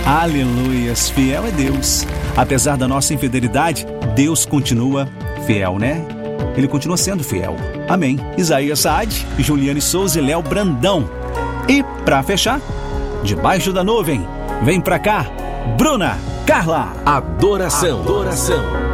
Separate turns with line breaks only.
Aleluias, fiel é Deus. Apesar da nossa infidelidade, Deus continua fiel, né? Ele continua sendo fiel. Amém. Isaías Saad, Juliane Souza e Léo Brandão. E pra fechar, debaixo da nuvem, vem pra cá, Bruna Carla.
Adoração.